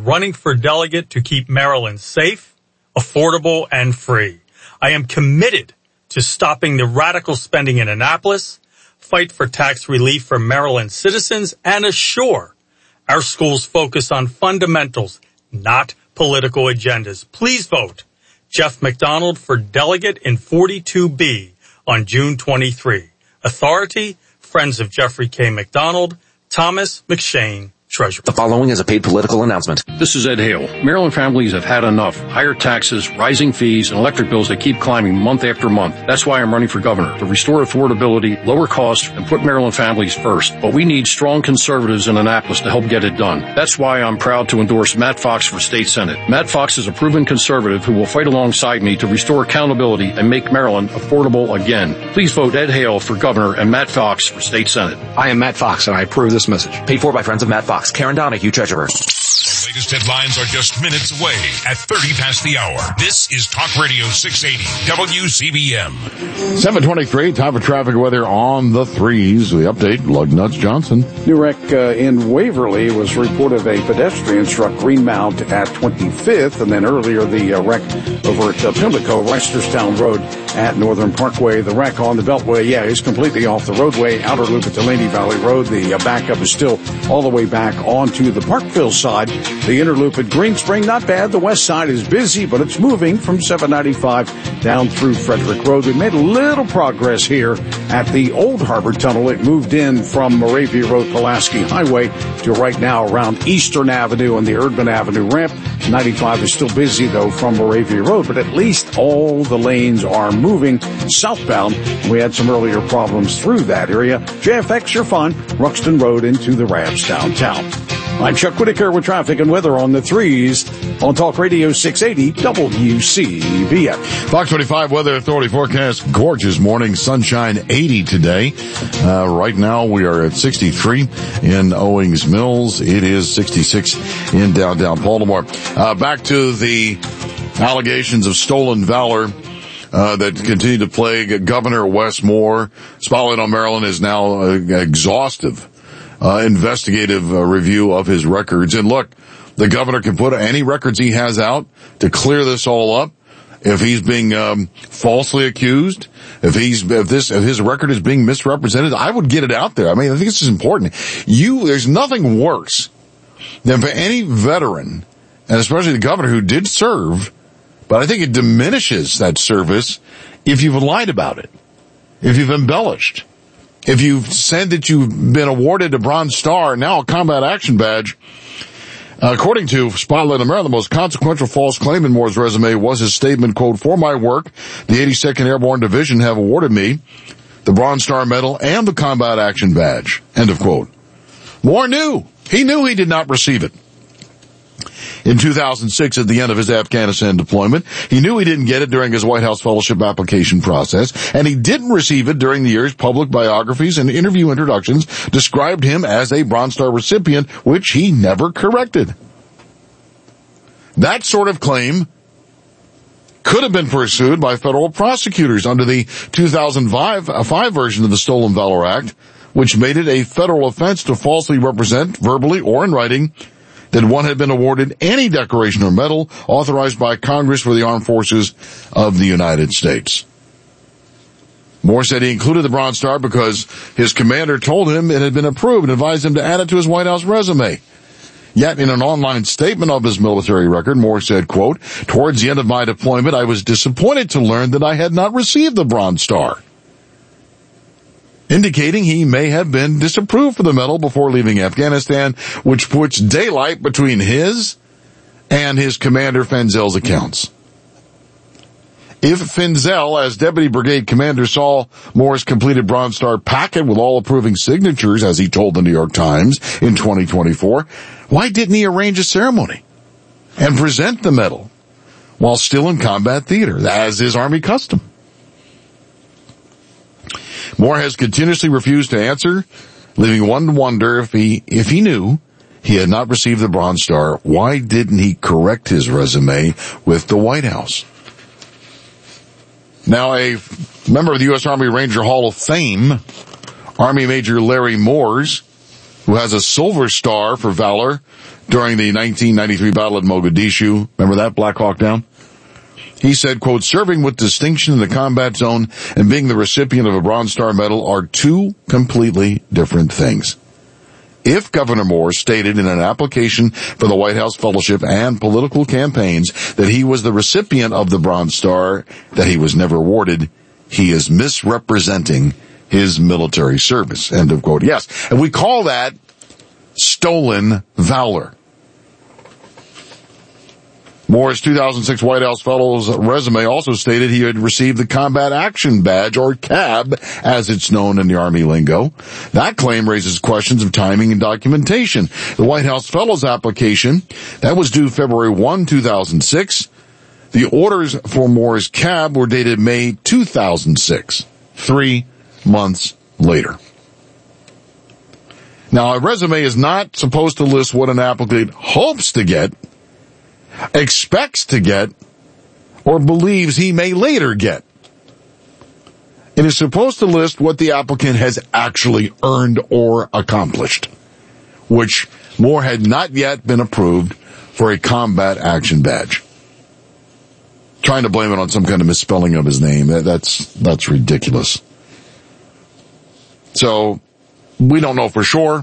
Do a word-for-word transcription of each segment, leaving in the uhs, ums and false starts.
running for delegate to keep Maryland safe, affordable, and free. I am committed to stopping the radical spending in Annapolis, fight for tax relief for Maryland citizens, and assure our schools focus on fundamentals, not political agendas. Please vote Jeff McDonald for delegate in forty-two B on June twenty-third. Authority, Friends of Jeffrey K. McDonald, Thomas McShane, Treasurer. The following is a paid political announcement. This is Ed Hale. Maryland families have had enough. Higher taxes, rising fees, and electric bills that keep climbing month after month. That's why I'm running for governor, to restore affordability, lower costs, and put Maryland families first. But we need strong conservatives in Annapolis to help get it done. That's why I'm proud to endorse Matt Fox for state senate. Matt Fox is a proven conservative who will fight alongside me to restore accountability and make Maryland affordable again. Please vote Ed Hale for governor and Matt Fox for state senate. I am Matt Fox, and I approve this message. Paid for by Friends of Matt Fox. Karen Donahue, Treasurer. The latest headlines are just minutes away at thirty past the hour. This is Talk Radio six eighty W C B M. seven twenty-three, time for traffic weather on the threes. We update Lugnuts Johnson. New wreck uh, in Waverly was reported a pedestrian struck Greenmount at twenty-fifth, and then earlier the uh, wreck over at uh, Pimlico, Reisterstown Road at Northern Parkway. The wreck on the Beltway, yeah, is completely off the roadway. Outer loop at Delaney Valley Road. The uh, backup is still all the way back onto the Parkville side. The inner loop at Green Spring, not bad. The west side is busy, but it's moving from seven ninety-five down through Frederick Road. We made a little progress here at the Old Harbor Tunnel. It moved in from Moravia Road, Pulaski Highway to right now around Eastern Avenue and the Erdman Avenue ramp. ninety-five is still busy, though, from Moravia Road, but at least all the lanes are moving southbound. We had some earlier problems through that area. J F X, you're fine. Ruxton Road into the ramps downtown. I'm Chuck Whitaker with traffic and weather on the threes on Talk Radio six eighty W C B M. Fox twenty-five Weather Authority forecast. Gorgeous morning, sunshine, eighty today. Uh, right now we are at sixty-three in Owings Mills. It is sixty-six in downtown Baltimore. Uh, back to the allegations of stolen valor Uh, that continue to plague Governor Wes Moore. Spotlight on Maryland is now uh, exhaustive uh, investigative uh, review of his records. And look, the governor can put any records he has out to clear this all up. If he's being um, falsely accused, if he's if this if his record is being misrepresented, I would get it out there. I mean, I think this is important. You, there's nothing worse than for any veteran, and especially the governor who did serve. But I think it diminishes that service if you've lied about it, if you've embellished, if you've said that you've been awarded a Bronze Star, now a Combat Action Badge. Uh, according to Spotlight on Maryland, the most consequential false claim in Moore's resume was his statement, quote, "For my work, the eighty-second Airborne Division have awarded me the Bronze Star Medal and the Combat Action Badge," end of quote. Moore knew. He knew he did not receive it. In two thousand six, at the end of his Afghanistan deployment, he knew he didn't get it during his White House fellowship application process, and he didn't receive it during the year's public biographies and interview introductions described him as a Bronze Star recipient, which he never corrected. That sort of claim could have been pursued by federal prosecutors under the two thousand five version of the Stolen Valor Act, which made it a federal offense to falsely represent, verbally or in writing, that one had been awarded any decoration or medal authorized by Congress for the armed forces of the United States. Moore said he included the Bronze Star because his commander told him it had been approved and advised him to add it to his White House resume. Yet in an online statement of his military record, Moore said, quote, "Towards the end of my deployment, I was disappointed to learn that I had not received the Bronze Star," indicating he may have been disapproved for the medal before leaving Afghanistan, which puts daylight between his and his commander Fenzel's accounts. If Fenzel, as deputy brigade commander, saw Moore's completed Bronze Star packet with all approving signatures, as he told the New York Times in twenty twenty-four, why didn't he arrange a ceremony and present the medal while still in combat theater, as is Army custom? Moore has continuously refused to answer, leaving one to wonder if he, if he knew he had not received the Bronze Star, why didn't he correct his resume with the White House? Now, a member of the U S Army Ranger Hall of Fame, Army Major Larry Moores, who has a Silver Star for valor during the nineteen ninety-three battle at Mogadishu. Remember that, Black Hawk Down? He said, quote, serving with distinction in the combat zone and being the recipient of a Bronze Star Medal are two completely different things. If Governor Moore stated in an application for the White House Fellowship and political campaigns that he was the recipient of the Bronze Star that he was never awarded, he is misrepresenting his military service. End of quote. Yes, and we call that stolen valor. Moore's two thousand six White House Fellow's resume also stated he had received the Combat Action Badge, or C A B, as it's known in the Army lingo. That claim raises questions of timing and documentation. The White House Fellow's application, that was due February first, two thousand six. The orders for Moore's C A B were dated May two thousand six, three months later. Now, a resume is not supposed to list what an applicant hopes to get, expects to get, or believes he may later get. It is supposed to list what the applicant has actually earned or accomplished, which Moore had not yet been approved for a Combat Action Badge. Trying to blame it on some kind of misspelling of his name, that's, that's ridiculous. So, we don't know for sure.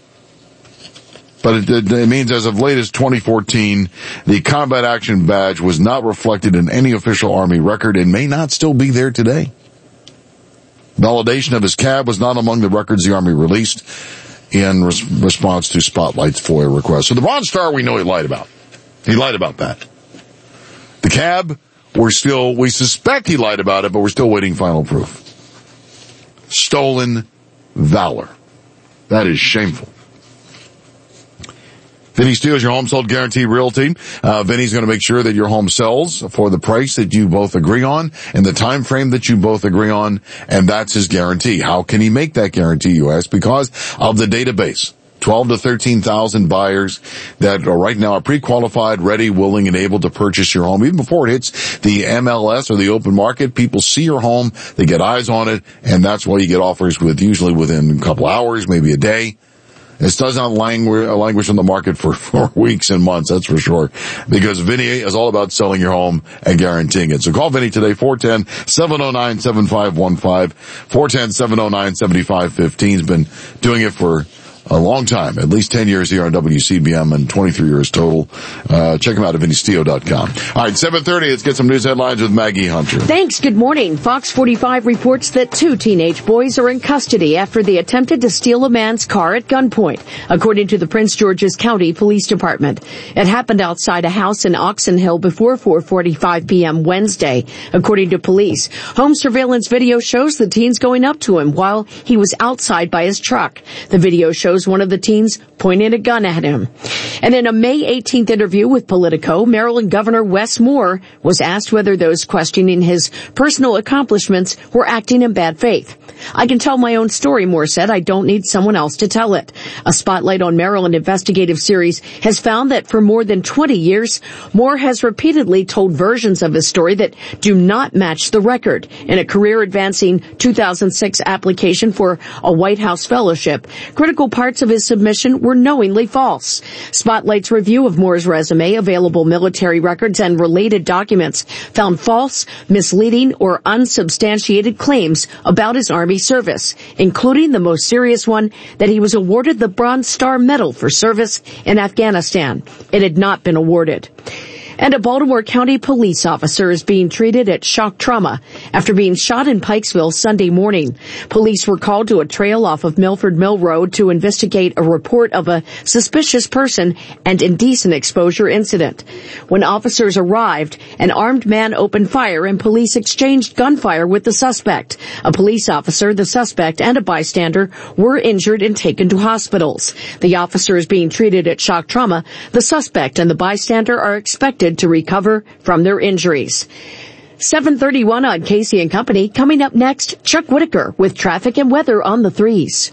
But it, it means as of late as twenty fourteen, the Combat Action Badge was not reflected in any official Army record and may not still be there today. Validation of his C A B was not among the records the Army released in res- response to Spotlight's FOIA request. So the Bronze Star we know he lied about. He lied about that. The C A B, we're still, we suspect he lied about it, but we're still waiting final proof. Stolen valor. That is shameful. Vinny Steele's your home sold guarantee realty. Uh, Vinny's going to make sure that your home sells for the price that you both agree on and the time frame that you both agree on, and that's his guarantee. How can he make that guarantee, you ask? Because of the database. twelve to thirteen thousand buyers that are right now are pre-qualified, ready, willing, and able to purchase your home. Even before it hits the M L S or the open market, people see your home, they get eyes on it, and that's why you get offers with usually within a couple hours, maybe a day. This does not languish, languish on the market for, for weeks and months, that's for sure. Because Vinny is all about selling your home and guaranteeing it. So call Vinny today, four one zero, seven zero nine, seven five one five, four one zero, seven zero nine, seven five one five. He's been doing it for a long time, at least ten years here on W C B M and twenty-three years total. Uh, check him out at vinny steo dot com. All right, seven thirty, let's get some news headlines with Maggie Hunter. Thanks, good morning. Fox forty-five reports that two teenage boys are in custody after they attempted to steal a man's car at gunpoint, according to the Prince George's County Police Department. It happened outside a house in Oxon Hill before four forty-five p.m. Wednesday, according to police. Home surveillance video shows the teens going up to him while he was outside by his truck. The video shows one of the teens pointing a gun at him. And in a May eighteenth interview with Politico, Maryland Governor Wes Moore was asked whether those questioning his personal accomplishments were acting in bad faith. I can tell my own story, Moore said. I don't need someone else to tell it. A Spotlight on Maryland investigative series has found that for more than twenty years, Moore has repeatedly told versions of his story that do not match the record. In a career-advancing two thousand six application for a White House fellowship, critical parts of his submission were knowingly false. Spotlight's review of Moore's resume, available military records, and related documents found false, misleading, or unsubstantiated claims about his Army service, including the most serious one that he was awarded the Bronze Star Medal for service in Afghanistan. It had not been awarded. And a Baltimore County police officer is being treated at shock trauma after being shot in Pikesville Sunday morning. Police were called to a trail off of Milford Mill Road to investigate a report of a suspicious person and indecent exposure incident. When officers arrived, an armed man opened fire and police exchanged gunfire with the suspect. A police officer, the suspect, and a bystander were injured and taken to hospitals. The officer is being treated at shock trauma. The suspect and the bystander are expected to recover from their injuries. seven thirty-one on Casey and Company. Coming up next, Chuck Whitaker with traffic and weather on the threes.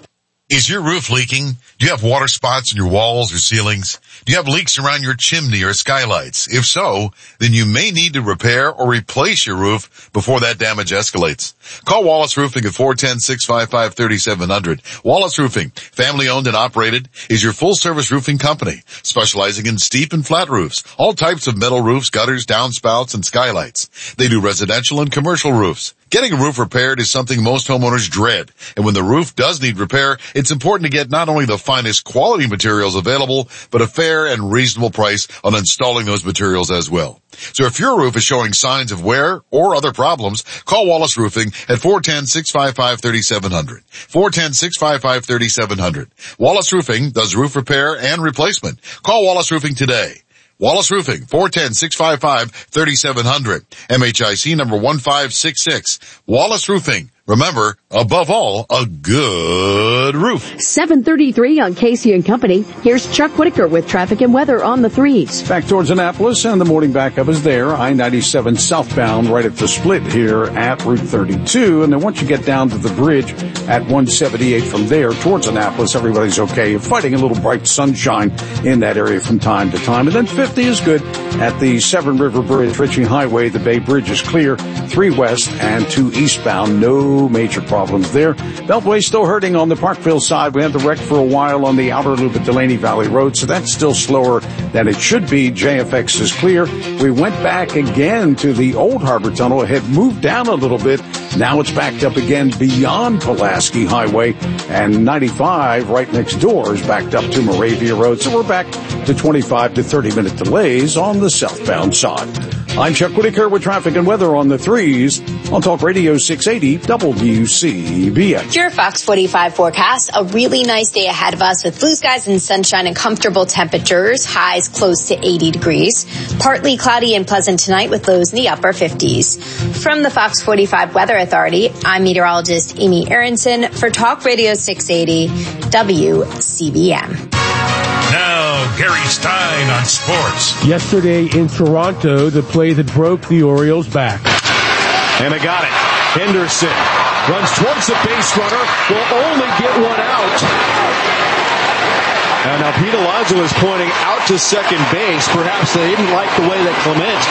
Is your roof leaking? Do you have water spots in your walls or ceilings? Do you have leaks around your chimney or skylights? If so, then you may need to repair or replace your roof before that damage escalates. Call Wallace Roofing at four one zero, six five five, three seven zero zero. Wallace Roofing, family owned and operated, is your full service roofing company, specializing in steep and flat roofs, all types of metal roofs, gutters, downspouts, and skylights. They do residential and commercial roofs. Getting a roof repaired is something most homeowners dread, and when the roof does need repair, it's important to get not only the finest quality materials available, but a fair and reasonable price on installing those materials as well. So if your roof is showing signs of wear or other problems, call Wallace Roofing at four one zero, six five five, three seven zero zero. four one zero, six five five, three seven zero zero. Wallace Roofing does roof repair and replacement. Call Wallace Roofing today. Wallace Roofing, four one zero, six five five, three seven zero zero. M H I C number one five six six. Wallace Roofing. Remember, above all, a good roof. seven thirty-three on Casey and Company. Here's Chuck Whitaker with traffic and weather on the threes. Back towards Annapolis, and the morning backup is there. I ninety-seven southbound right at the split here at Route thirty-two. And then once you get down to the bridge at one seventy-eight from there towards Annapolis, everybody's okay. You're fighting a little bright sunshine in that area from time to time. And then fifty is good at the Severn River Bridge, Ritchie Highway. The Bay Bridge is clear. three west and two eastbound. No major problems there. Beltway still hurting on the Parkville side. We had the wreck for a while on the outer loop at Delaney Valley Road, so that's still slower than it should be. J F X is clear. We went back again to the Old Harbor Tunnel. It had moved down a little bit. Now it's backed up again beyond Pulaski Highway, and ninety-five right next door is backed up to Moravia Road. So we're back to twenty-five to thirty minute delays on the southbound side. I'm Chuck Whitaker with traffic and weather on the threes on Talk Radio six eighty W C B S. Your Fox forty-five forecast, a really nice day ahead of us with blue skies and sunshine and comfortable temperatures, highs close to eighty degrees. Partly cloudy and pleasant tonight with lows in the upper fifties. From the Fox forty-five Weather Authority, I'm meteorologist Amy Aronson for Talk Radio six eighty W C B M. Now, Gary Stein on sports. Yesterday in Toronto, the play that broke the Orioles' back. And they got it. Henderson runs towards the base runner, will only get one out. And now Pete Alonso is pointing out to second base. Perhaps they didn't like the way that Clement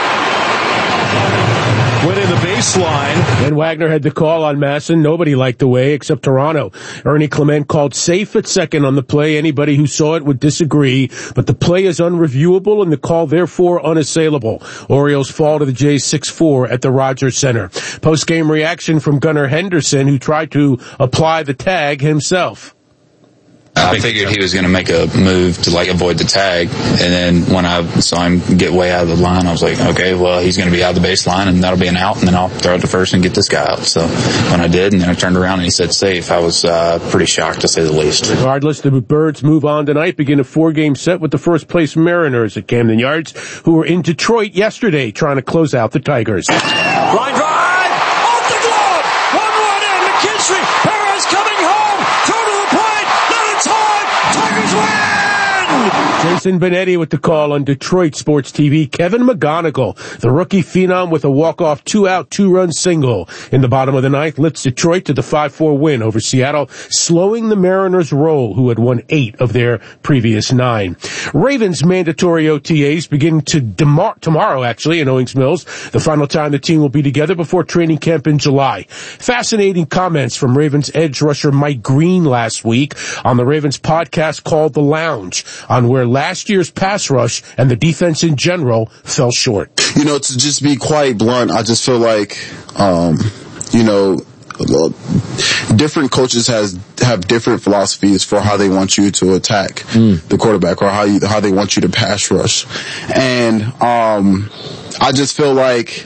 went in the baseline. And Wagner had the call on Masson. Nobody liked the way except Toronto. Ernie Clement called safe at second on the play. Anybody who saw it would disagree, but the play is unreviewable and the call therefore unassailable. Orioles fall to the Jays six four at the Rogers Center. Post-game reaction from Gunnar Henderson, who tried to apply the tag himself. I figured he was going to make a move to like avoid the tag, and then when I saw him get way out of the line, I was like, okay, well, he's going to be out of the baseline, and that'll be an out, and then I'll throw it to first and get this guy out. So when I did, and then I turned around and he said safe, I was uh, pretty shocked to say the least. Regardless, the Birds move on tonight, begin a four-game set with the first-place Mariners at Camden Yards, who were in Detroit yesterday trying to close out the Tigers. Line drive, off the glove, one run in, McKinstry, Perez coming home, throw to the plate, not in time, Tigers win! Jason Benetti with the call on Detroit Sports T V. Kevin McGonigal, the rookie phenom with a walk-off two-out, two-run single in the bottom of the ninth, lifts Detroit to the five four win over Seattle, slowing the Mariners' roll, who had won eight of their previous nine. Ravens mandatory O T As begin to demar- tomorrow, actually, in Owings Mills, the final time the team will be together before training camp in July. Fascinating comments from Ravens edge rusher Mike Green last week on the Ravens podcast called The Lounge on where last year's pass rush and the defense in general fell short. You know, to just be quite blunt, I just feel like, um, you know, different coaches has have different philosophies for how they want you to attack mm. the quarterback or how you how they want you to pass rush, and um, I just feel like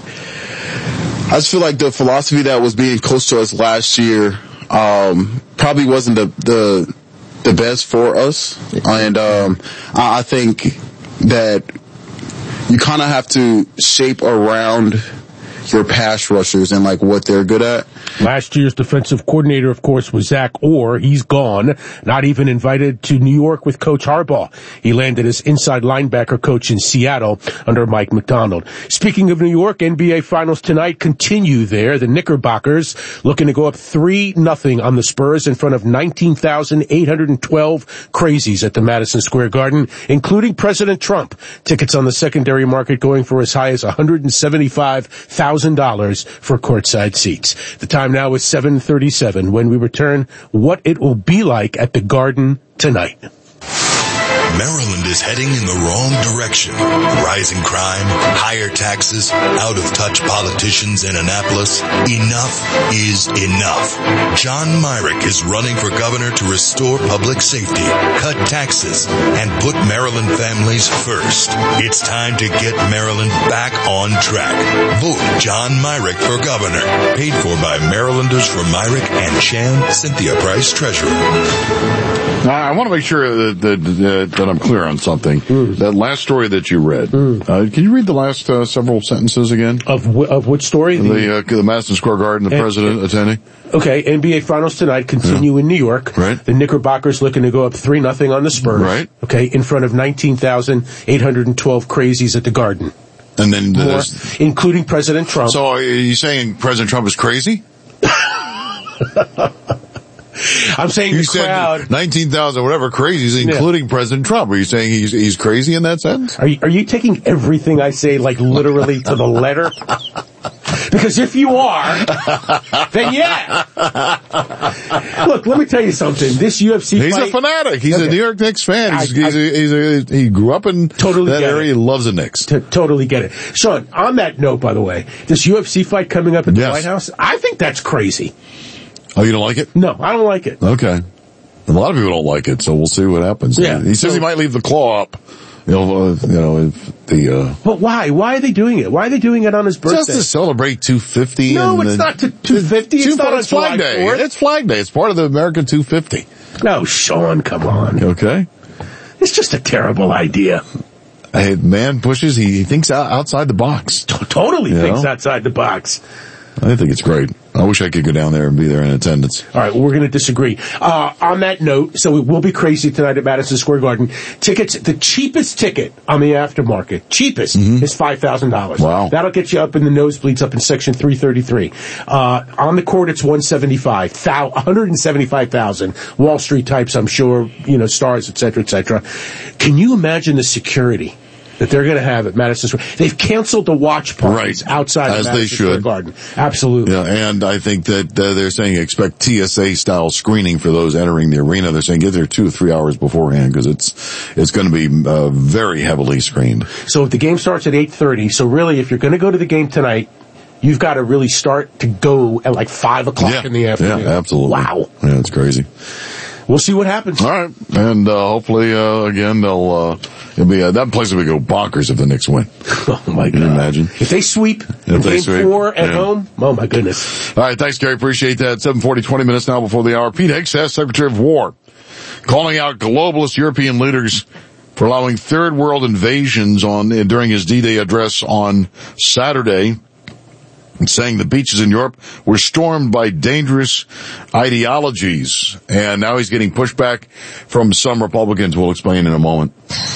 I just feel like the philosophy that was being coached to us last year um, probably wasn't the the the best for us, and um, I think that you kind of have to shape around your pass rushers and like what they're good at. Last year's defensive coordinator, of course, was Zach Orr. He's gone, not even invited to New York with Coach Harbaugh. He landed as inside linebacker coach in Seattle under Mike McDonald. Speaking of New York, N B A Finals tonight continue there. The Knickerbockers looking to go up three nothing on the Spurs in front of nineteen thousand eight hundred twelve crazies at the Madison Square Garden, including President Trump. Tickets on the secondary market going for as high as one hundred seventy-five thousand dollars for courtside seats. The time now is seven thirty-seven. When we return, what it will be like at the Garden tonight. Maryland is heading in the wrong direction. Rising crime, higher taxes, out-of-touch politicians in Annapolis. Enough is enough. John Myrick is running for governor to restore public safety, cut taxes, and put Maryland families first. It's time to get Maryland back on track. Vote John Myrick for governor. Paid for by Marylanders for Myrick and Chan, Cynthia Price, treasurer. I want to make sure that, that, that, that I'm clear on something. Mm. That last story that you read, mm. uh, can you read the last uh, several sentences again? Of w- of which story? The, the, uh, the Madison Square Garden, the and, president and, attending. Okay, N B A Finals tonight continue yeah. in New York. Right. The Knickerbockers looking to go up three nothing on the Spurs. Right. Okay, in front of nineteen thousand eight hundred twelve crazies at the Garden. And then, More, including President Trump. So are you saying President Trump is crazy? I'm saying you the said crowd. nineteen thousand, whatever, crazies, including yeah. President Trump. Are you saying he's he's crazy in that sense? Are you, are you taking everything I say, like, literally to the letter? Because if you are, then yeah. Look, let me tell you something. This U F C He's fight, a fanatic. He's okay. a New York Knicks fan. He's, I, I, he's, a, he's a, he grew up in totally that area. It. He loves the Knicks. T- totally get it. Sean, on that note, by the way, this U F C fight coming up at the yes. White House, I think that's crazy. Oh, you don't like it? No, I don't like it. Okay. A lot of people don't like it, so we'll see what happens. Yeah. He says so, he might leave the claw up. You know, uh, you know, if the, uh... But why? Why are they doing it? Why are they doing it on his birthday? Just to celebrate two fifty. No, and, it's not to two fifty. It's, it's not on Flag Day. fourth. It's Flag Day. It's part of the American two fifty. No, Sean, come on. Okay. It's just a terrible idea. A man pushes, he, he thinks out, outside the box. T- totally you thinks know? outside the box. I think it's great. I wish I could go down there and be there in attendance. All right, well, we're going to disagree. Uh, on that note, so it will be crazy tonight at Madison Square Garden. Tickets, the cheapest ticket on the aftermarket, cheapest, mm-hmm. is five thousand dollars. Wow. That'll get you up in the nosebleeds, up in section three thirty-three. Uh, on the court, it's one seventy-five, one hundred seventy-five thousand. Wall Street types, I'm sure, you know, stars, et cetera, et cetera. Can you imagine the security that they're going to have at Madison Square? They've canceled the watch parties right. outside As of Madison they should. Square Garden. Absolutely. Yeah, and I think that uh, they're saying expect T S A-style screening for those entering the arena. They're saying get there two or three hours beforehand because it's it's going to be uh, very heavily screened. So if the game starts at eight thirty, so really if you're going to go to the game tonight, you've got to really start to go at like five o'clock yeah. in the afternoon. Yeah, absolutely. Wow. Yeah, it's crazy. We'll see what happens. All right. And, uh, hopefully, uh, again, they'll, uh, it'll be, uh, that place will go bonkers if the Knicks win. Oh my God. Can you imagine? If they sweep if in they game sweep, four at yeah. home, oh my goodness. All right. Thanks, Gary. Appreciate that. seven forty, twenty minutes now before the hour. Pete Hegseth, Secretary of War, calling out globalist European leaders for allowing third world invasions on, during his D-Day address on Saturday. And saying the beaches in Europe were stormed by dangerous ideologies. And now he's getting pushback from some Republicans. We'll explain in a moment.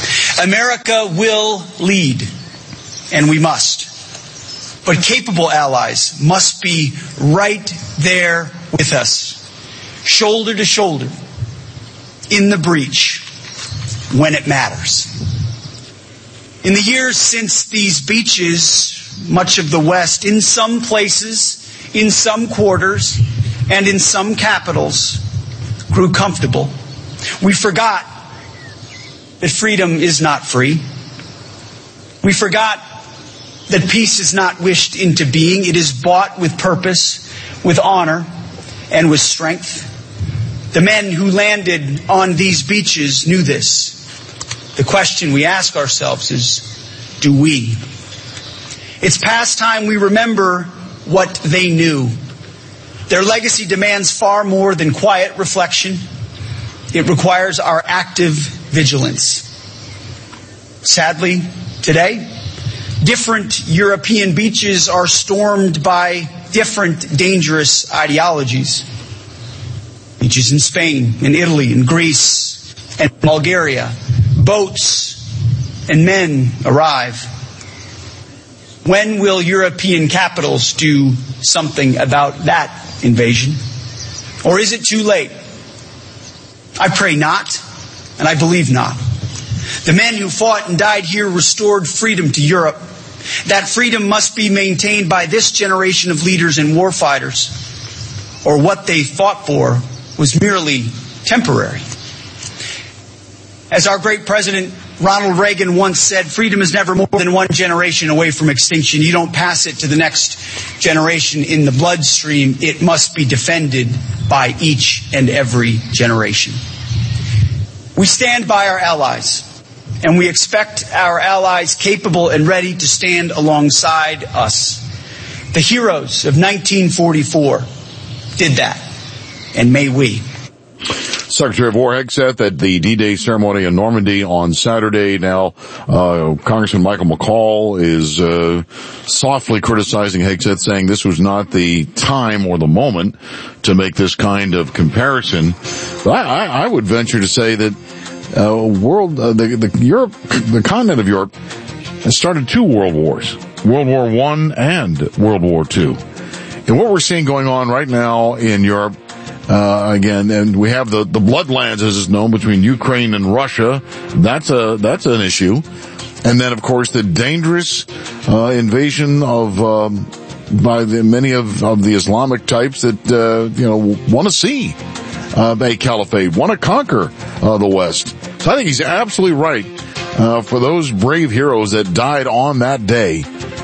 America will lead, and we must. But capable allies must be right there with us, shoulder to shoulder, in the breach, when it matters. In the years since these beaches, much of the West, in some places, in some quarters, and in some capitals, grew comfortable, we forgot that freedom is not free. We forgot that peace is not wished into being. It is bought with purpose, with honor, and with strength. The men who landed on these beaches knew this. The question we ask ourselves is, do we? It's past time we remember what they knew. Their legacy demands far more than quiet reflection. It requires our active vigilance. Sadly, today, Different European beaches are stormed by different dangerous ideologies. Beaches in Spain, in Italy, in Greece, and Bulgaria. Boats and men arrive. When will European capitals do something about that invasion? Or is it too late? I pray not, and I believe not. The men who fought and died here restored freedom to Europe. That freedom must be maintained by this generation of leaders and warfighters, or what they fought for was merely temporary. As our great President Ronald Reagan once said, freedom is never more than one generation away from extinction. You don't pass it to the next generation in the bloodstream. It must be defended by each and every generation. We stand by our allies, and we expect our allies capable and ready to stand alongside us. The heroes of nineteen forty-four did that, and may we. Secretary of War Hegseth at the D-Day ceremony in Normandy on Saturday. Now, uh, Congressman Michael McCaul is uh, softly criticizing Hegseth, saying this was not the time or the moment to make this kind of comparison. But I, I, I would venture to say that uh, world, uh, the, the Europe, the continent of Europe has started two world wars, World War One and World War Two. And what we're seeing going on right now in Europe, Uh, again, and we have the, the bloodlands, as is known, between Ukraine and Russia. That's a, that's an issue. And then, of course, the dangerous, uh, invasion of, um, by the, many of, of the Islamic types that, uh, you know, want to see, uh, a caliphate, want to conquer, uh, the West. So I think he's absolutely right, uh, for those brave heroes that died on that day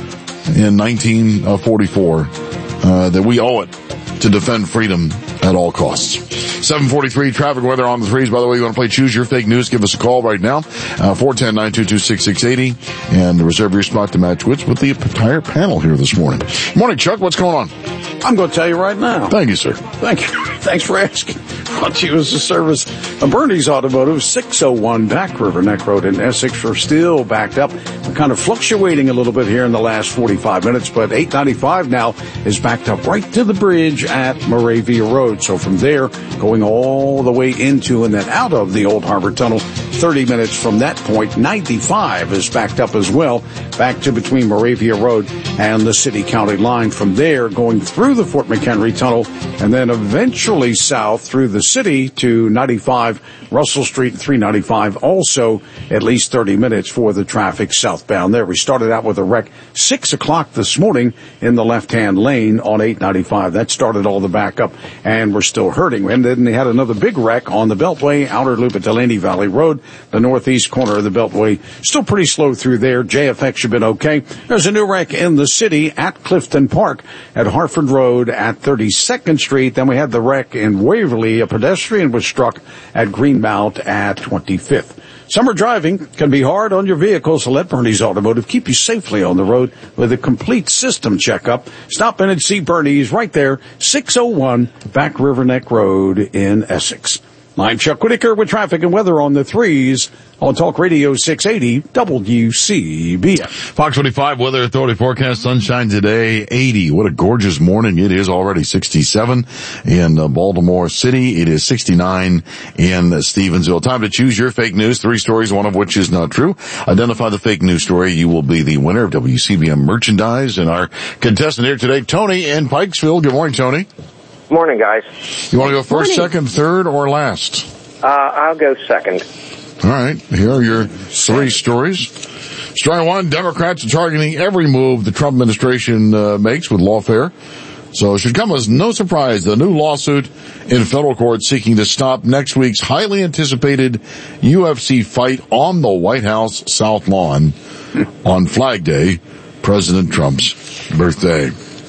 in nineteen forty-four, uh, that we owe it to defend freedom at all costs. seven forty-three traffic weather on the threes. By the way, you want to play Choose Your Fake News, give us a call right now, uh, four one zero, nine two two, six six eight zero, and reserve your spot to match wits with the entire panel here this morning. Morning, Chuck. What's going on? I'm going to tell you right now. Thank you, sir. Thank you. Thanks for asking. Brought to you as a service of Bernie's Automotive, six oh one Back River Neck Road in Essex. We're still backed up. We're kind of fluctuating a little bit here in the last forty-five minutes, but eight ninety-five now is backed up right to the bridge at Moravia Road. So from there, going all the way into and then out of the Old Harbor Tunnel, thirty minutes from that point, ninety-five is backed up as well, back to between Moravia Road and the city-county line. From there, going through the Fort McHenry Tunnel, and then eventually south through the city to ninety-five Russell Street and three ninety-five. Also, at least thirty minutes for the traffic southbound there. We started out with a wreck six o'clock this morning in the left-hand lane on eight ninety-five. That started all the backup, and we're still hurting. And then they had another big wreck on the Beltway, outer loop at Delaney Valley Road, the northeast corner of the Beltway. Still pretty slow through there. J F X have been okay. There's a new wreck in the city at Clifton Park at Harford Road at thirty-second Street. Then we had the wreck in Waverly. A pedestrian was struck at Greenmount at twenty-fifth. Summer driving can be hard on your vehicle, so let Bernie's Automotive keep you safely on the road with a complete system checkup. Stop in and see Bernie's right there, six oh one Back River Neck Road in Essex. I'm Chuck Whitaker with traffic and weather on the threes on Talk Radio six eighty W C B S. Fox twenty-five Weather Authority forecast, sunshine today, eighty. What a gorgeous morning. It is already sixty-seven in uh, Baltimore City. It is sixty-nine in uh, Stevensville. Time to choose your fake news. Three stories, one of which is not true. Identify the fake news story. You will be the winner of W C B M merchandise. And our contestant here today, Tony in Pikesville. Good morning, Tony. Morning, guys. You want to go first, Morning. second, third, or last? Uh, I'll go second. All right. Here are your three stories. Story one, Democrats are targeting every move the Trump administration uh, makes with lawfare. So it should come as no surprise, the new lawsuit in federal court seeking to stop next week's highly anticipated U F C fight on the White House South Lawn on Flag Day, President Trump's birthday.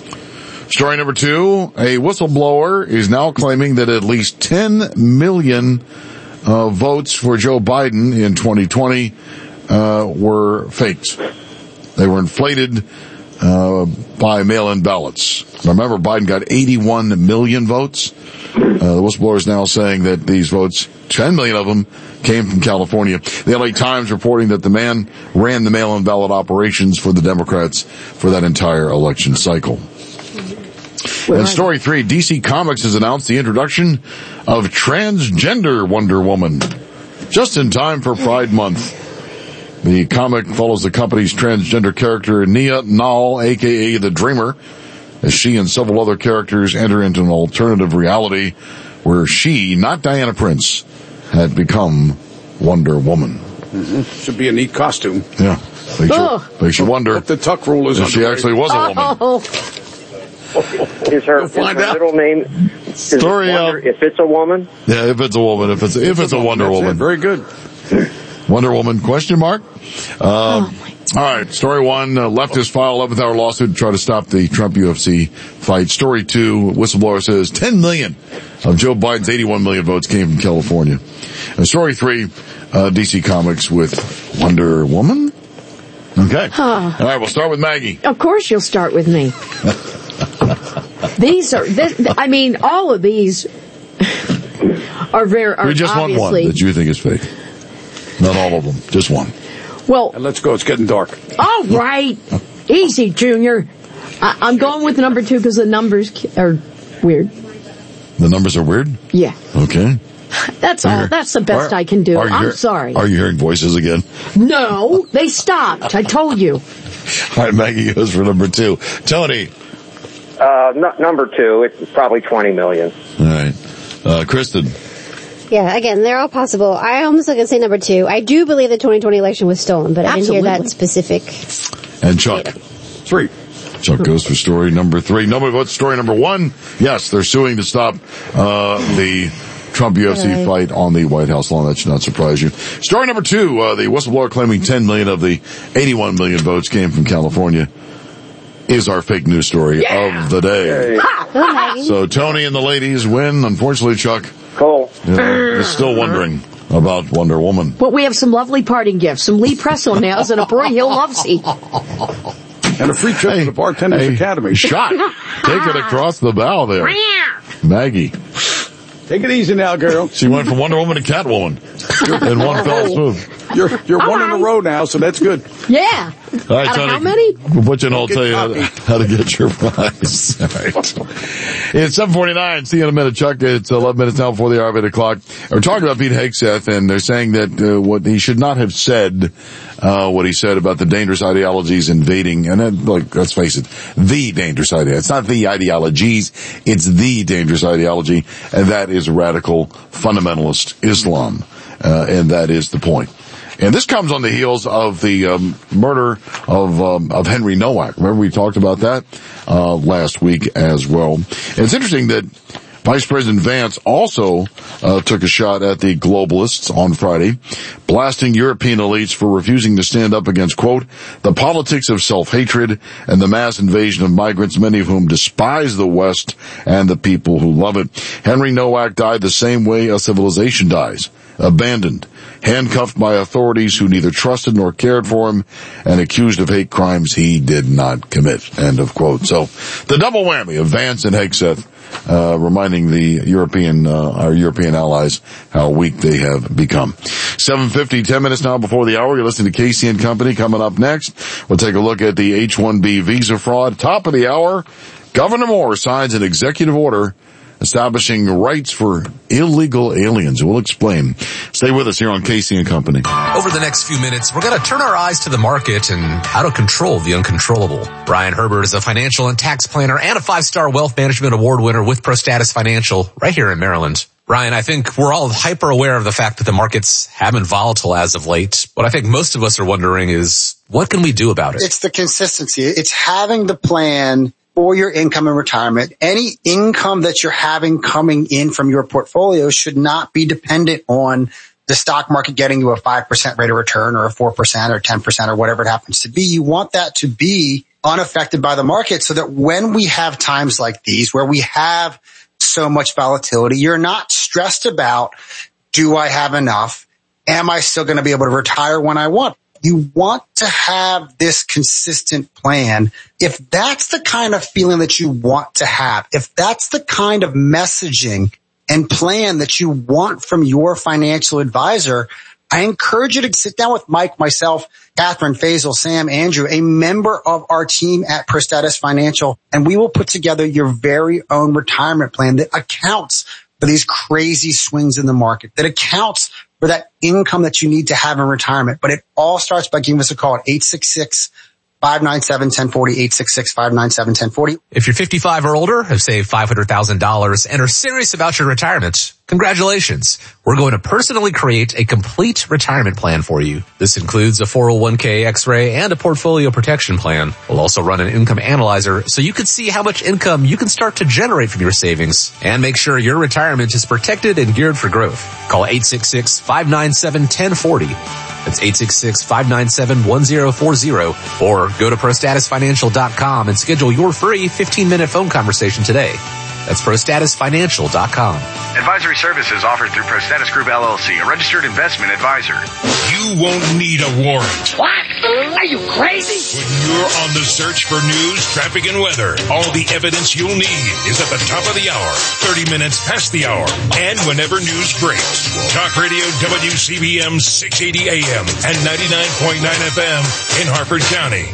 Story number two, a whistleblower is now claiming that at least ten million uh, votes for Joe Biden in twenty twenty uh, were faked. They were inflated uh, by mail-in ballots. Remember, Biden got eighty-one million votes. Uh, the whistleblower is now saying that these votes, ten million of them, came from California. The L A Times reporting that the man ran the mail-in ballot operations for the Democrats for that entire election cycle. Where and story three, D C Comics has announced the introduction of transgender Wonder Woman just in time for Pride Month. The comic follows the company's transgender character Nia Nal, aka the Dreamer, as she and several other characters enter into an alternative reality where she, not Diana Prince, had become Wonder Woman. Mm-hmm. Should be a neat costume. Yeah. Makes, Oh. you, makes you wonder If the tuck rule is if she underway. actually was a woman. Oh. Is her, is find her out. middle name, is Story it Wonder, of- if it's a woman? Yeah, if it's a woman, if it's if it's a Wonder That's it. Woman. Very good. Wonder Woman, question mark? Um, all right, story one, uh, leftists file eleventh hour lawsuit to try to stop the Trump U F C fight. Story two, whistleblower says ten million of Joe Biden's eighty-one million votes came from California. And story three, uh, D C Comics with Wonder Woman? Okay. Huh. All right, we'll start with Maggie. Of course you'll start with me. These are, this, I mean, all of these are very, are We just want one obviously, that you think is fake. Not all of them, just one. well, And let's go. It's getting dark. all right. Easy, Junior. I, I'm going with number two because the numbers ki- are weird. The numbers are weird? Yeah. Okay. That's Are you all. hear- That's the best are- I can do. are you I'm hear- sorry. Are you hearing voices again? No, they stopped. I told you. All right, Maggie goes for number two. Tony. Uh, n- number two, it's probably twenty million. All right. Uh, Kristen. Yeah, again, they're all possible. I almost like to say number two. I do believe the twenty twenty election was stolen, but I didn't hear that specific. And Chuck. Three. Chuck goes for story number three. Nobody votes story number one. Yes, they're suing to stop uh, the Trump U F C Right. fight on the White House lawn. That should not surprise you. Story number two, uh, the whistleblower claiming ten million of the eighty-one million votes came from California is our fake news story Yeah. of the day. Go, Maggie. So Tony and the ladies win. Unfortunately, Chuck Cool. uh, is still wondering about Wonder Woman. But we have some lovely parting gifts, some Lee Presso nails and a Broy Hill love seat. And a free trip to the Bartenders Hey, Academy. shot. Take it across the bow there. Maggie. Take it easy now, girl. She went from Wonder Woman to Catwoman in one fell swoop. You're you're one in a row now, so that's good. Yeah. All right, Out of Tony. how many? We'll put you in, I'll Get tell you how to, how to get your prize. All right. It's seven forty-nine. See you in a minute, Chuck. It's eleven minutes now before the hour of eight o'clock. We're talking about Pete Hegseth, and they're saying that uh, what he should not have said, uh, what he said about the dangerous ideologies invading, and then, like, let's face it, the dangerous idea. It's not the ideologies, it's the dangerous ideology, and that is radical fundamentalist Islam. Uh, and that is the point. And this comes on the heels of the um, murder of um, of Henry Nowak. Remember we talked about that uh, last week as well. And it's interesting that Vice President Vance also uh, took a shot at the globalists on Friday, blasting European elites for refusing to stand up against, quote, the politics of self-hatred and the mass invasion of migrants, many of whom despise the West and the people who love it. Henry Nowak died the same way a civilization dies. Abandoned, handcuffed by authorities who neither trusted nor cared for him, and accused of hate crimes he did not commit. End of quote. So, the double whammy of Vance and Hegseth, uh, reminding the European, uh, our European allies how weak they have become. seven fifty, ten minutes now before the hour. You're listening to Casey and Company. Coming up next, we'll take a look at the H one B visa fraud. Top of the hour, Governor Moore signs an executive order establishing rights for illegal aliens. We'll explain. Stay with us here on Casey and Company. Over the next few minutes, we're going to turn our eyes to the market and how to control the uncontrollable. Brian Herbert is a financial and tax planner and a five-star wealth management award winner with ProStatus Financial right here in Maryland. Brian, I think we're all hyper aware of the fact that the markets have been volatile as of late. What I think most of us are wondering is, what can we do about it? It's the consistency. It's having the plan for your income and retirement. Any income that you're having coming in from your portfolio should not be dependent on the stock market getting you a five percent rate of return or a four percent or ten percent or whatever it happens to be. You want that to be unaffected by the market so that when we have times like these where we have so much volatility, you're not stressed about, do I have enough? Am I still going to be able to retire when I want? You want to have this consistent plan. If that's the kind of feeling that you want to have, if that's the kind of messaging and plan that you want from your financial advisor, I encourage you to sit down with Mike, myself, Catherine, Faisal, Sam, Andrew, a member of our team at ProStatus Financial, and we will put together your very own retirement plan that accounts for these crazy swings in the market, that accounts for that income that you need to have in retirement. But it all starts by giving us a call at eight six six, five nine seven, one zero four zero, eight six six, five nine seven, one zero four zero. If you're fifty-five or older, have saved five hundred thousand dollars and are serious about your retirement, congratulations. We're going to personally create a complete retirement plan for you. This includes a four oh one k X-ray and a portfolio protection plan. We'll also run an income analyzer so you can see how much income you can start to generate from your savings and make sure your retirement is protected and geared for growth. Call eight six six, five nine seven, one zero four zero. That's eight six six, five nine seven, one zero four zero. Or go to pro status financial dot com and schedule your free fifteen minute phone conversation today. That's pro status financial dot com. Advisory services offered through ProStatus Group L L C, a registered investment advisor. You won't need a warrant. What? Are you crazy? When you're on the search for news, traffic, and weather, all the evidence you'll need is at the top of the hour, thirty minutes past the hour, and whenever news breaks. Talk Radio W C B M six eighty A M and ninety-nine point nine F M in Harford County.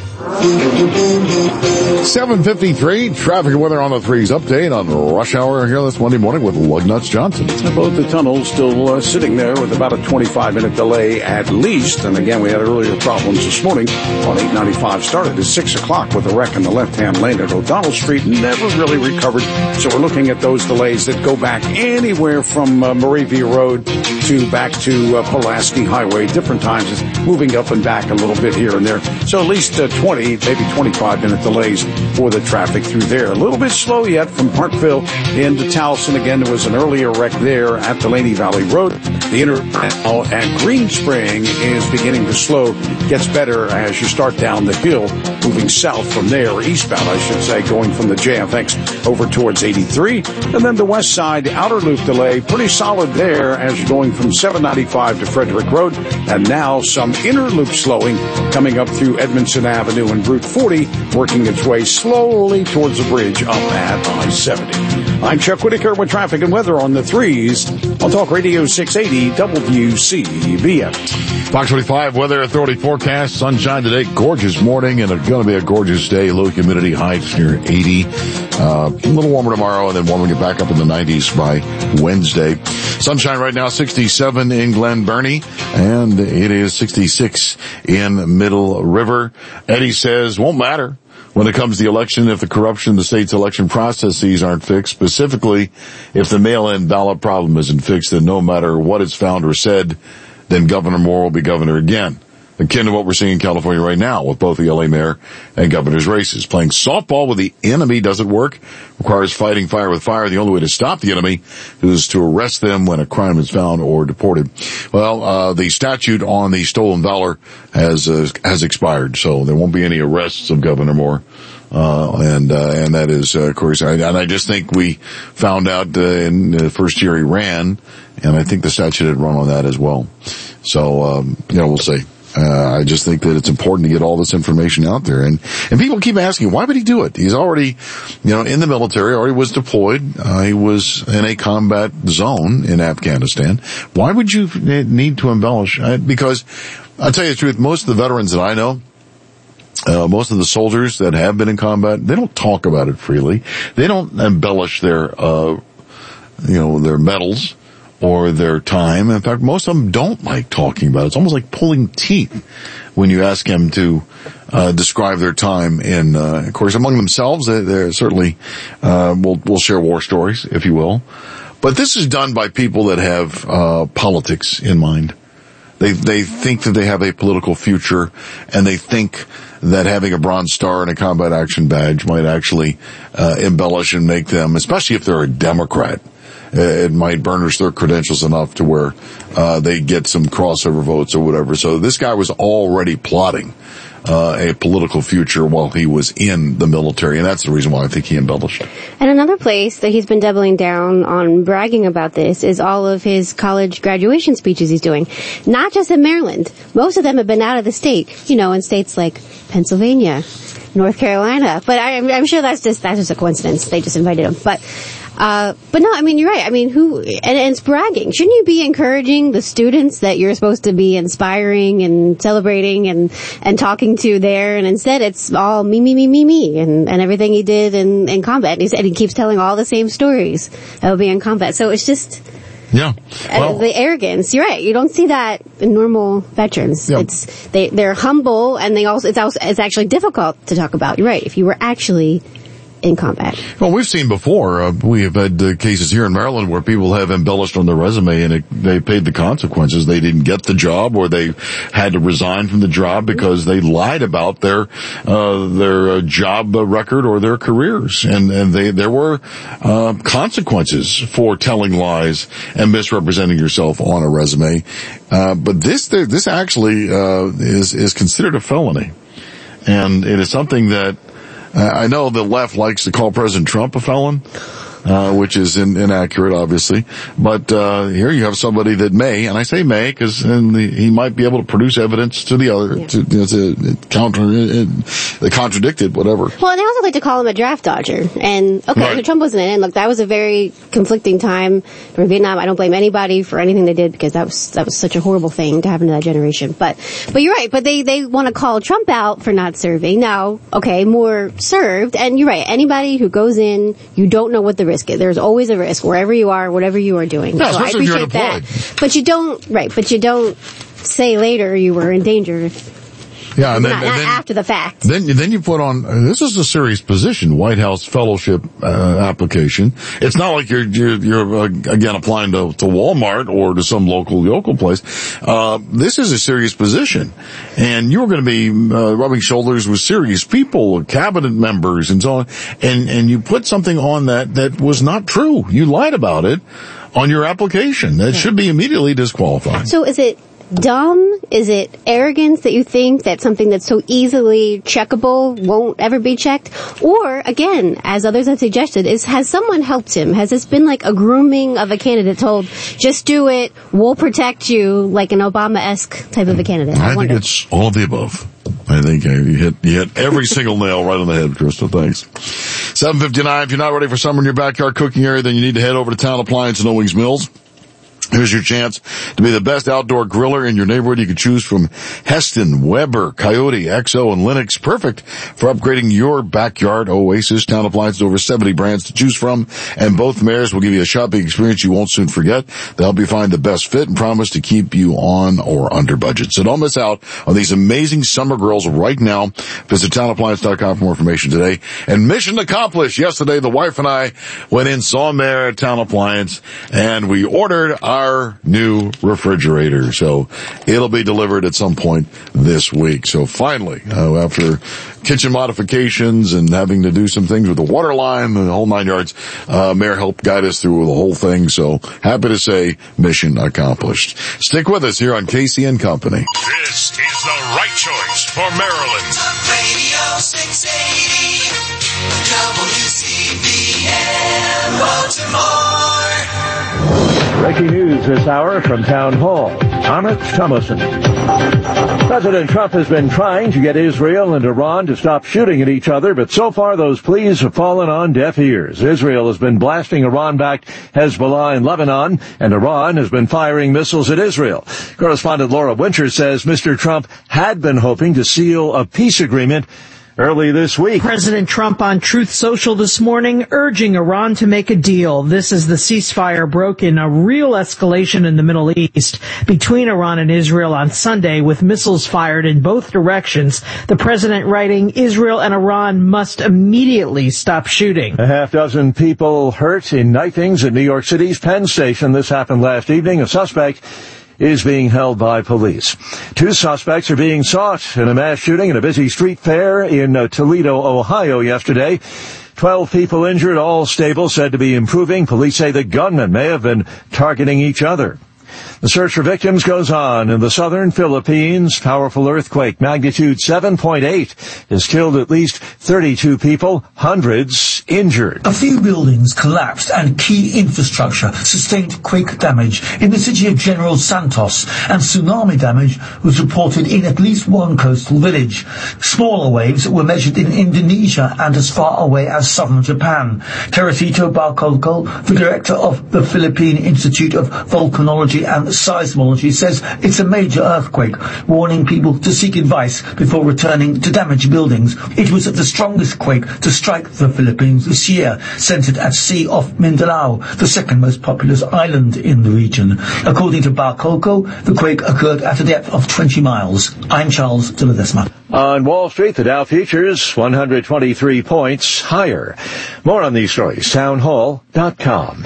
seven fifty-three, traffic and weather on the threes update on rush hour here this Monday morning with Lugnuts Johnson. Both the tunnels still uh, sitting there with about a twenty-five minute delay at least. And again, we had earlier problems this morning on eight ninety-five. Started at six o'clock with a wreck in the left-hand lane at O'Donnell Street. Never really recovered. So we're looking at those delays that go back anywhere from uh, Moravia Road to back to uh, Pulaski Highway. Different times it's moving up and back a little bit here and there. So at least uh, twenty, maybe twenty-five minute delays for the traffic through there. A little bit slow yet from Parkville into Towson. Again, there was an earlier wreck there at Delaney Valley Road. The International at Green Spring is beginning to slow. Gets better as you start down the hill, moving south from there, or eastbound, I should say, going from the J F X over towards eighty-three. And then the west side, the outer loop delay, pretty solid there as you're going from seven ninety-five to Frederick Road. And now some inner loop slowing coming up through Edmondson Avenue and Route forty, working its way slowly towards the bridge up at I seventy. I'm Chuck Whitaker with traffic and weather on the threes on Talk Radio six eighty W C B M. Fox twenty-five Weather Authority forecast. Sunshine today. Gorgeous morning and it's going to be a gorgeous day. Low humidity, highs near eighty. Uh, a little warmer tomorrow and then warming it back up in the nineties by Wednesday. Sunshine right now, sixty-seven in Glen Burnie and it is sixty-six in Middle River. Eddie says, won't matter when it comes to the election if the corruption in the state's election processes aren't fixed. Specifically, if the mail-in ballot problem isn't fixed, then no matter what is found or said, then Governor Moore will be governor again. Akin to what we're seeing in California right now with both the L A mayor and governor's races. Playing softball with the enemy doesn't work. Requires fighting fire with fire. The only way to stop the enemy is to arrest them when a crime is found or deported. Well, uh, the statute on the stolen valor has, uh, has expired, so there won't be any arrests of Governor Moore. Uh, and, uh, and that is, uh, of course, I, and I just think we found out, uh, in the first year he ran, and I think the statute had run on that as well. So, um, you know, we'll see. Uh, I just think that it's important to get all this information out there. And, and people keep asking, why would he do it? He's already, you know, in the military, already was deployed. Uh, he was in a combat zone in Afghanistan. Why would you need to embellish? I, because I'll tell you the truth, most of the veterans that I know, Uh, most of the soldiers that have been in combat, they don't talk about it freely. They don't embellish their, uh, you know, their medals or their time. In fact, most of them don't like talking about it. It's almost like pulling teeth when you ask them to, uh, describe their time in, uh, of course, among themselves. They, they're certainly, uh, will, will share war stories, if you will. But this is done by people that have, uh, politics in mind. They, they think that they have a political future and they think that having a Bronze Star and a combat action badge might actually, uh, embellish and make them, especially if they're a Democrat, uh, it might burnish their credentials enough to where, uh, they get some crossover votes or whatever. So this guy was already plotting, uh, a political future while he was in the military, and that's the reason why I think he embellished. And another place that he's been doubling down on bragging about this is all of his college graduation speeches he's doing. Not just in Maryland. Most of them have been out of the state, you know, in states like Pennsylvania, North Carolina. But I, I'm sure that's just, that's just a coincidence. They just invited him. But, Uh, but no, I mean, you're right. I mean, who, and, and it's bragging. Shouldn't you be encouraging the students that you're supposed to be inspiring and celebrating and, and talking to there? And instead it's all me, me, me, me, me, and, and everything he did in, in combat. And he, said he keeps telling all the same stories that will be in combat. So it's just, Yeah. Well, uh, the arrogance. You're right. You don't see that in normal veterans. Yeah. It's, they, they're humble and they also, it's also, it's actually difficult to talk about. You're right. If you were actually in combat. Well, we've seen before, uh, we have had uh, cases here in Maryland where people have embellished on their resume and it, they paid the consequences. They didn't get the job or they had to resign from the job because they lied about their, uh, their uh, job record or their careers. And, and they, there were, uh, consequences for telling lies and misrepresenting yourself on a resume. Uh, but this, this actually, uh, is, is considered a felony. And it is something that, Uh, I know the left likes to call President Trump a felon, uh, which is in, inaccurate, obviously. But uh, here you have somebody that may, and I say may because he might be able to produce evidence to the other, yeah. to, you know, to counter, uh, contradict it, whatever. Well, and they also like to call him a draft dodger. And, okay, right. so Trump wasn't in it. And look, that was a very conflicting time for Vietnam. I don't blame anybody for anything they did because that was, that was such a horrible thing to happen to that generation. But, but you're right. But they, they want to call Trump out for not serving. Now, okay, more served. And you're right. Anybody who goes in, you don't know what the risk is. There's always a risk wherever you are, whatever you are doing. Yeah, so I appreciate that. But you don't, right, but you don't say later you were in danger. Yeah, and then, not, and not then after the fact. Then, then you put on, uh, this is a serious position, White House fellowship, uh, application. It's not like you're, you're, you're uh, again, applying to, to Walmart or to some local, local place. Uh, this is a serious position. And you're going to be, uh, rubbing shoulders with serious people, cabinet members and so on. And, and you put something on that that was not true. You lied about it on your application. That yeah. should be immediately disqualified. So is it dumb? Is it arrogance that you think that something that's so easily checkable won't ever be checked? Or, again, as others have suggested, is has someone helped him? Has this been like a grooming of a candidate told, just do it, we'll protect you, like an Obama-esque type of a candidate? I, I think it's all of the above. I think you hit, you hit every single nail right on the head, Krista. Thanks. seven fifty-nine, if you're not ready for summer in your backyard cooking area, then you need to head over to Town Appliance in Owings Mills. Here's your chance to be the best outdoor griller in your neighborhood. You can choose from Heston, Weber, Coyote, X O, and Linux. Perfect for upgrading your backyard oasis. Town Appliances, over seventy brands to choose from, and both mayors will give you a shopping experience you won't soon forget. They'll help you find the best fit and promise to keep you on or under budget. So don't miss out on these amazing summer grills right now. Visit town appliance dot com for more information today. And mission accomplished. Yesterday, the wife and I went in, saw him there at Town Appliance, and we ordered our Our new refrigerator. So it'll be delivered at some point this week. So finally, uh, after kitchen modifications and having to do some things with the water line and the whole nine yards, uh, Mayor helped guide us through the whole thing. So happy to say mission accomplished. Stick with us here on Casey and Company. This is the right choice for Maryland. Talk Radio six eighty W C B M Baltimore. Breaking news this hour from Town Hall. Amit Thomason. President Trump has been trying to get Israel and Iran to stop shooting at each other, but so far those pleas have fallen on deaf ears. Israel has been blasting Iran-backed Hezbollah in Lebanon, and Iran has been firing missiles at Israel. Correspondent Laura Winter says Mister Trump had been hoping to seal a peace agreement early this week. President Trump on Truth Social this morning urging Iran to make a deal. This as the ceasefire broke in a real escalation in the Middle East between Iran and Israel on Sunday with missiles fired in both directions. The president writing, Israel and Iran must immediately stop shooting. A half dozen people hurt in knifings at New York City's Penn Station. This happened last evening. A suspect is being held by police. Two suspects are being sought in a mass shooting at a busy street fair in uh, Toledo, Ohio yesterday. Twelve people injured, all stable, said to be improving. Police say the gunmen may have been targeting each other. The search for victims goes on in the southern Philippines. Powerful earthquake, magnitude seven point eight, has killed at least thirty-two people, hundreds six injured. A few buildings collapsed and key infrastructure sustained quake damage in the city of General Santos, and tsunami damage was reported in at least one coastal village. Smaller waves were measured in Indonesia and as far away as southern Japan. Teresito Barcolco, the director of the Philippine Institute of Volcanology and Seismology, says it's a major earthquake, warning people to seek advice before returning to damaged buildings. It was the strongest quake to strike the Philippines this year, centered at sea off Mindanao, the second most populous island in the region. According to Barcolco, the quake occurred at a depth of twenty miles. I'm Charles de Ledesma. On Wall Street, the Dow futures one hundred twenty-three points higher. More on these stories, town hall dot com.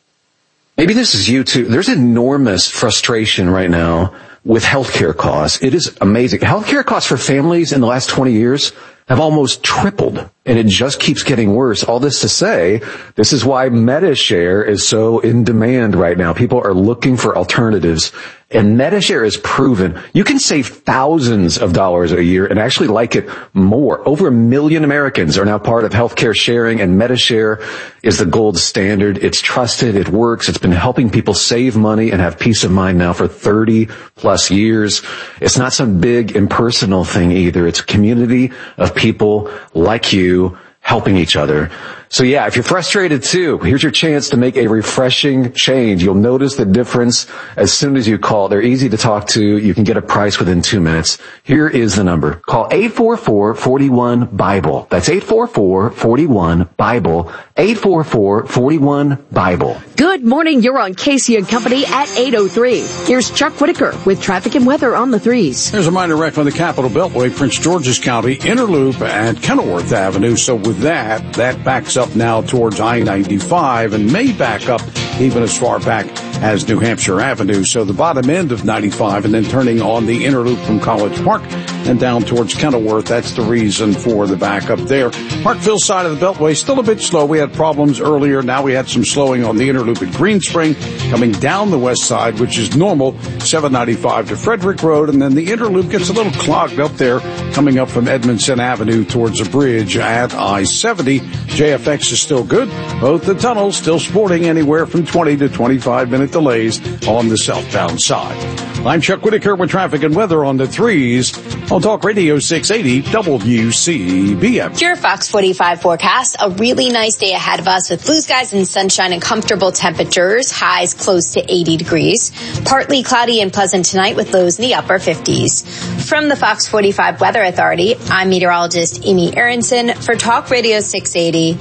Maybe this is you too. There's enormous frustration right now with healthcare costs. It is amazing. Healthcare costs for families in the last twenty years have almost tripled, and it just keeps getting worse. All this to say, this is why MediShare is so in demand right now. People are looking for alternatives, and MediShare is proven you can save thousands of dollars a year and actually like it more. Over a million Americans are now part of healthcare sharing, and MediShare is the gold standard. It's trusted. It works. It's been helping people save money and have peace of mind now for thirty plus years. It's not some big impersonal thing either. It's a community of people like you helping each other. So yeah, if you're frustrated too, here's your chance to make a refreshing change. You'll notice the difference as soon as you call. They're easy to talk to. You can get a price within two minutes. Here is the number. Call eight four four, four one, BIBLE. That's eight four four, four one, BIBLE. eight four four, four one, BIBLE. Good morning. You're on Casey and Company at eight oh three. Here's Chuck Whitaker with traffic and weather on the threes. There's a minor wreck on the Capitol Beltway, Prince George's County, inner loop at Kenilworth Avenue. So with that, that backs up now towards I ninety-five and may back up even as far back as New Hampshire Avenue. So the bottom end of ninety-five and then turning on the inner loop from College Park and down towards Kenilworth. That's the reason for the backup there. Parkville side of the Beltway still a bit slow. We had problems earlier. Now we had some slowing on the inner loop at Green Spring coming down the west side, which is normal. seven ninety-five to Frederick Road, and then the inner loop gets a little clogged up there coming up from Edmondson Avenue towards the bridge at I seventy. J F X is still good. Both the tunnels still sporting anywhere from twenty to twenty-five minute delays on the southbound side. I'm Chuck Whitaker with traffic and weather on the threes on Talk Radio six eighty W C B M. Your Fox forty-five forecast. A really nice day ahead of us with blue skies and sunshine and comfortable temperatures. Highs close to eighty degrees. Partly cloudy and pleasant tonight with lows in the upper fifties. From the Fox forty-five Weather Authority, I'm meteorologist Amy Aronson for Talk Radio six eighty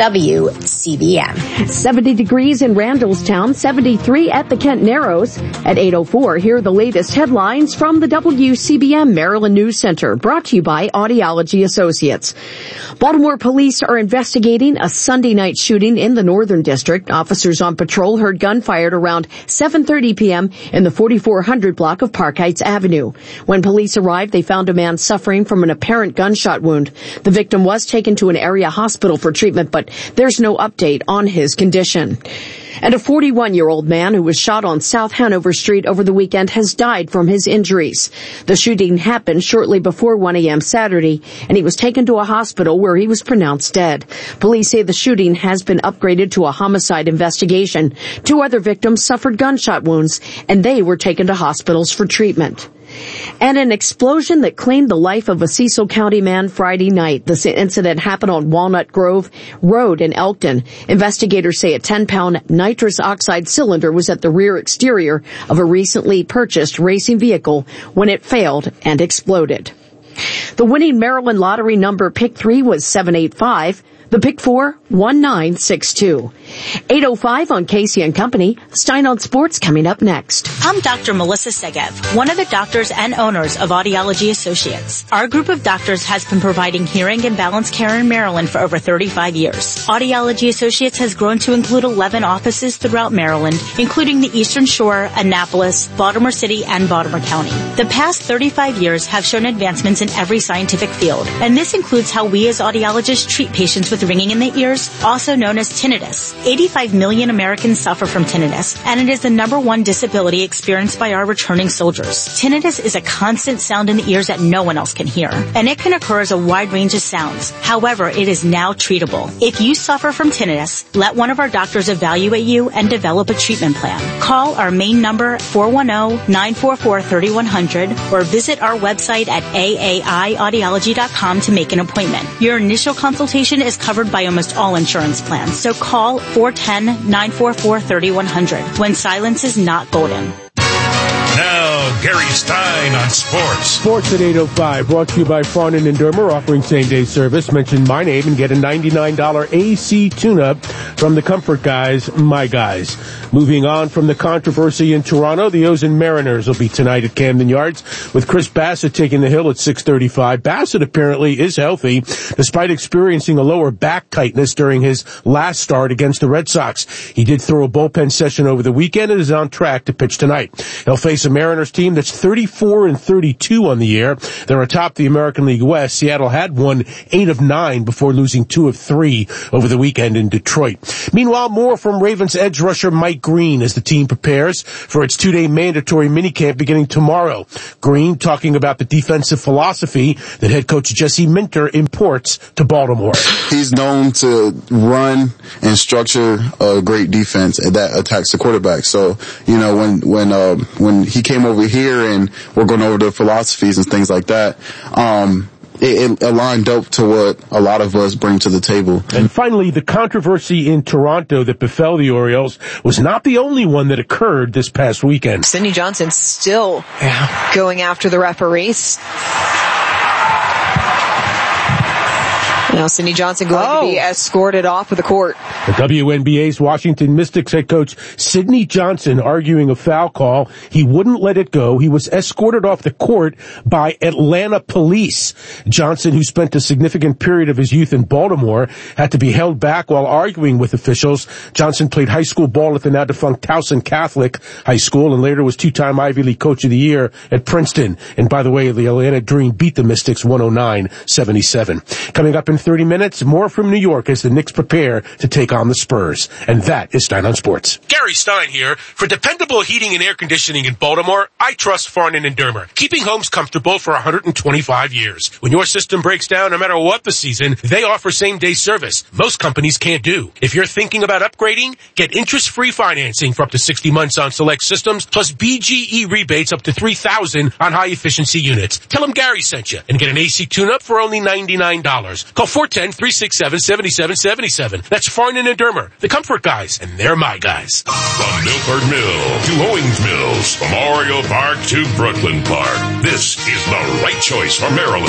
W C B M. seventy degrees in Randallstown, seventy-three at the Kent Narrows. At eight oh four, here are the latest headlines from the W C B M Maryland News Center, brought to you by Audiology Associates. Baltimore police are investigating a Sunday night shooting in the Northern District. Officers on patrol heard gunfire around seven thirty p.m. in the forty-four hundred block of Park Heights Avenue. When police arrived, they found a man suffering from an apparent gunshot wound. The victim was taken to an area hospital for treatment, but there's no update on his condition. And a forty-one-year-old man who was shot on South Hanover Street over the weekend has died from his injuries. The shooting happened shortly before one a.m. Saturday, and he was taken to a hospital where he was pronounced dead. Police say the shooting has been upgraded to a homicide investigation. Two other victims suffered gunshot wounds, and they were taken to hospitals for treatment. And an explosion that claimed the life of a Cecil County man Friday night. This incident happened on Walnut Grove Road in Elkton. Investigators say a ten-pound nitrous oxide cylinder was at the rear exterior of a recently purchased racing vehicle when it failed and exploded. The winning Maryland lottery number pick three was seven eight five. The pick four, one nine six two. eight oh five on Casey and Company. Stein on Sports coming up next. I'm Doctor Melissa Segev, one of the doctors and owners of Audiology Associates. Our group of doctors has been providing hearing and balance care in Maryland for over thirty-five years. Audiology Associates has grown to include eleven offices throughout Maryland, including the Eastern Shore, Annapolis, Baltimore City, and Baltimore County. The past thirty-five years have shown advancements in every scientific field, and this includes how we as audiologists treat patients with with ringing in the ears, also known as tinnitus. eighty-five million Americans suffer from tinnitus, and it is the number one disability experienced by our returning soldiers. Tinnitus is a constant sound in the ears that no one else can hear, and it can occur as a wide range of sounds. However, it is now treatable. If you suffer from tinnitus, let one of our doctors evaluate you and develop a treatment plan. Call our main number, four one zero, nine four four, three one zero zero, or visit our website at A A I audiology dot com to make an appointment. Your initial consultation is covered by almost all insurance plans, so call four one zero, nine four four, three one zero zero when silence is not golden. Now, Gary Stein on sports. Sports at eight oh five, brought to you by Farnan and Dermer, offering same-day service. Mention my name and get a ninety-nine dollars A C tune-up from the Comfort Guys, my guys. Moving on from the controversy in Toronto, the O's and Mariners will be tonight at Camden Yards, with Chris Bassett taking the hill at six thirty-five. Bassett apparently is healthy, despite experiencing a lower back tightness during his last start against the Red Sox. He did throw a bullpen session over the weekend and is on track to pitch tonight. He'll face a Mariners team that's thirty-four and thirty-two on the year. They're atop the American League West. Seattle had won eight of nine before losing two of three over the weekend in Detroit. Meanwhile, more from Ravens edge rusher Mike Green as the team prepares for its two-day mandatory minicamp beginning tomorrow. Green talking about the defensive philosophy that head coach Jesse Minter imports to Baltimore. He's known to run and structure a great defense that attacks the quarterback. So, you know, when when uh, when he came over here and we're going over the philosophies and things like that, um, it, it aligned dope to what a lot of us bring to the table. And finally, the controversy in Toronto that befell the Orioles was not the only one that occurred this past weekend. Sidney Johnson still yeah. going after the referees. Now Sidney Johnson going oh. to be escorted off of the court. The W N B A's Washington Mystics head coach Sidney Johnson arguing a foul call. He wouldn't let it go. He was escorted off the court by Atlanta police. Johnson, who spent a significant period of his youth in Baltimore, had to be held back while arguing with officials. Johnson played high school ball at the now defunct Towson Catholic High School and later was two-time Ivy League Coach of the Year at Princeton. And by the way, the Atlanta Dream beat the Mystics one oh nine seventy-seven. Coming up in thirty minutes, more from New York as the Knicks prepare to take on the Spurs. And that is Stein on Sports. Gary Stein here. For dependable heating and air conditioning in Baltimore, I trust Farnan and Dermer, keeping homes comfortable for one hundred twenty-five years. When your system breaks down, no matter what the season, they offer same-day service. Most companies can't do. If you're thinking about upgrading, get interest-free financing for up to sixty months on select systems, plus B G E rebates up to three thousand dollars on high-efficiency units. Tell them Gary sent you and get an A C tune-up for only ninety-nine dollars. Call four one zero, three six seven, seven seven seven seven. That's Farnan and Dermer, the Comfort Guys, and they're my guys. From Milford Mill to Owings Mills, Memorial Park to Brooklyn Park, this is the right choice for Maryland.